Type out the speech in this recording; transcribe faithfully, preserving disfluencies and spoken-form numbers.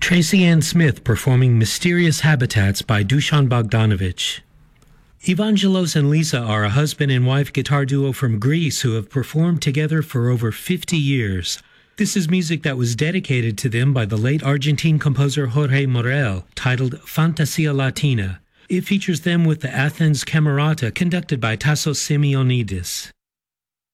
Tracy Ann Smith performing Mysterious Habitats by Dusan Bogdanovich. Evangelos and Lisa are a husband and wife guitar duo from Greece who have performed together for over fifty years. This is music that was dedicated to them by the late Argentine composer Jorge Morel, titled Fantasia Latina. It features them with the Athens Camerata conducted by Tassos Simeonidis.